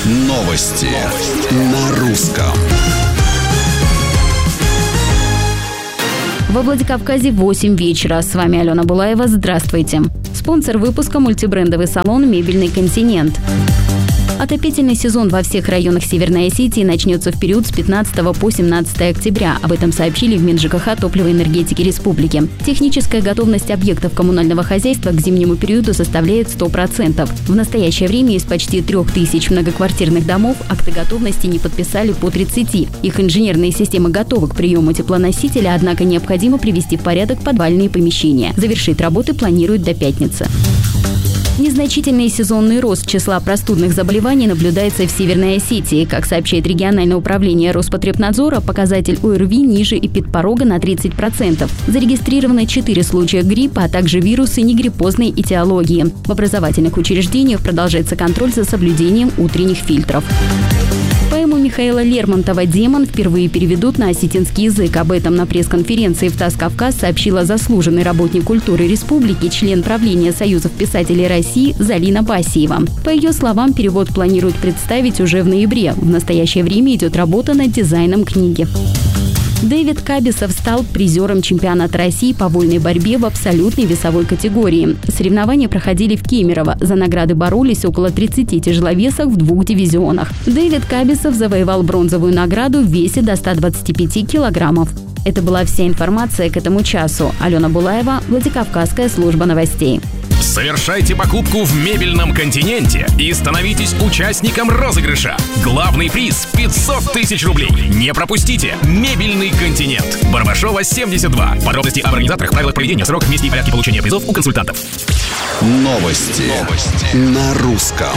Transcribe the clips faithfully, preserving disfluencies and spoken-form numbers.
Новости на русском. Во Владикавказе восемь вечера. С вами Алена Булаева. Здравствуйте. Спонсор выпуска — мультибрендовый салон «Мебельный континент». Отопительный сезон во всех районах Северной Осетии начнется в период с пятнадцатого по семнадцатое октября. Об этом сообщили в МинЖКХ топлива и энергетики республики. Техническая готовность объектов коммунального хозяйства к зимнему периоду составляет сто процентов. В настоящее время из почти трех тысяч многоквартирных домов акты готовности не подписали по тридцати. Их инженерные системы готовы к приему теплоносителя, однако необходимо привести в порядок подвальные помещения. Завершить работы планируют до пятницы. Незначительный сезонный рост числа простудных заболеваний наблюдается в Северной Осетии. Как сообщает региональное управление Роспотребнадзора, показатель ОРВИ ниже эпидпорога на тридцать процентов. Зарегистрировано четыре случая гриппа, а также вирусы негриппозной этиологии. В образовательных учреждениях продолжается контроль за соблюдением утренних фильтров. Поэму Михаила Лермонтова «Демон» впервые переведут на осетинский язык. Об этом на пресс-конференции в ТАСС «Кавказ» сообщила заслуженный работник культуры республики, член правления Союзов писателей России Залина Басиева. По ее словам, перевод планируют представить уже в ноябре. В настоящее время идет работа над дизайном книги. Дэвид Кабисов стал призером чемпионата России по вольной борьбе в абсолютной весовой категории. Соревнования проходили в Кемерово. За награды боролись около тридцати тяжеловесов в двух дивизионах. Дэвид Кабисов завоевал бронзовую награду в весе до ста двадцати пяти килограммов. Это была вся информация к этому часу. Алена Булаева, Владикавказская служба новостей. Совершайте покупку в «Мебельном континенте» и становитесь участником розыгрыша. Главный приз – пятьсот тысяч рублей. Не пропустите! «Мебельный континент». Барбашова, семьдесят два. Подробности об организаторах, правилах поведения, сроках, месте и порядке получения призов у консультантов. Новости, Новости. на русском.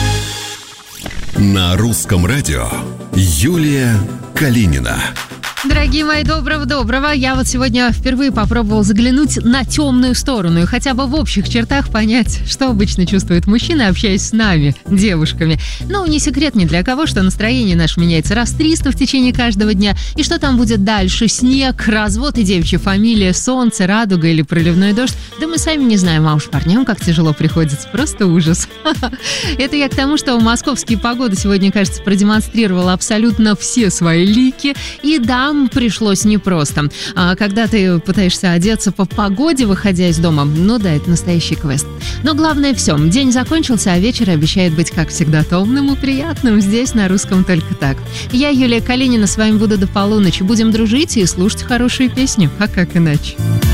На русском радио Юлия Калинина. Дорогие мои, доброго-доброго. Я вот сегодня впервые попробовал заглянуть на темную сторону и хотя бы в общих чертах понять, что обычно чувствует мужчина, общаясь с нами, девушками. Ну, не секрет ни для кого, что настроение наше меняется раз триста в течение каждого дня. И что там будет дальше? Снег, развод и девичья фамилия, солнце, радуга или проливной дождь? Да мы сами не знаем, а уж парням как тяжело приходится. Просто ужас. Это я к тому, что московские погоды сегодня, кажется, продемонстрировала абсолютно все свои лики. И да, пришлось непросто. А когда ты пытаешься одеться по погоде, выходя из дома, ну да, это настоящий квест. Но главное все. День закончился, а вечер обещает быть, как всегда, томным и приятным. Здесь на русском только так. Я, Юлия Калинина, с вами буду до полуночи. Будем дружить и слушать хорошие песни. А как иначе?